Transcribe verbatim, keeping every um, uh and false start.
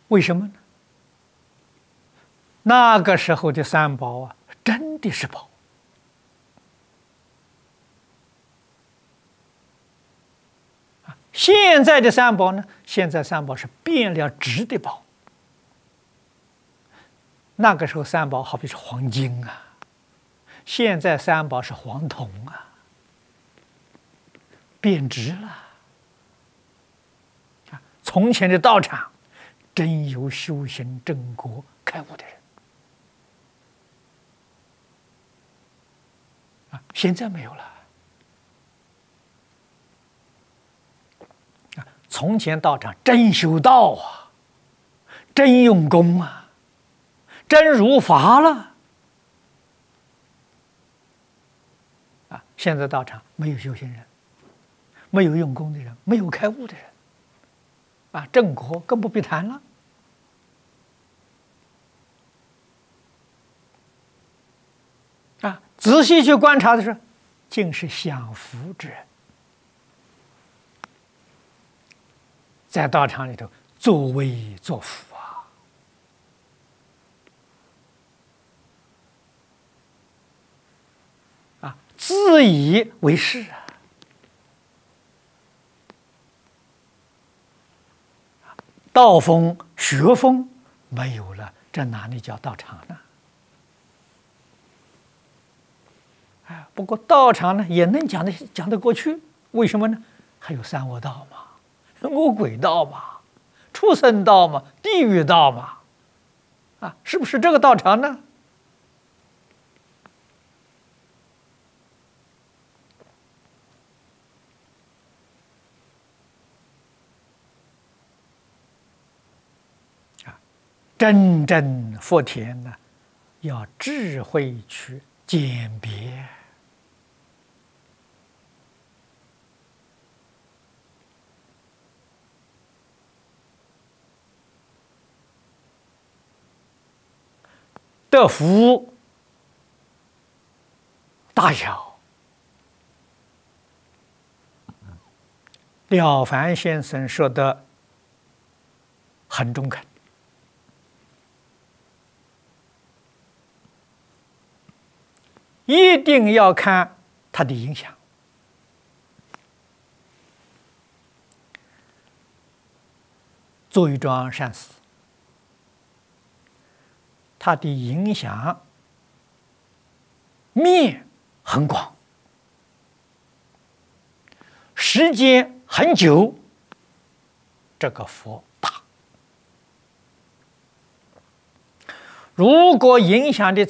为什么呢？那个时候的三宝啊，真的是宝。现在的三宝呢？现在三宝是变了质的宝。那个时候三宝好比是黄金啊，现在三宝是黄铜啊，变质了。从前的道场，真有修行正果开悟的人啊，现在没有了。啊，从前道场真修道啊，真用功啊，真如法了啊！现在道场没有修行人，没有用功的人，没有开悟的人。啊，正果更不必谈了。啊，仔细去观察的时候，竟是享福之人，在道场里头作威作福啊！啊，自以为是啊！道风学风没有了，这哪里叫道场呢？啊，不过道场呢也能讲得讲得过去，为什么呢？还有三恶道嘛，恶鬼道嘛，畜生道嘛，地狱道嘛，啊，是不是这个道场呢？真正福田呢，要智慧去鉴别。得福大小，了凡先生说的很中肯。一定要看它的影响。做一桩善事，它的影响面很广，时间很久，这个福大。如果影响的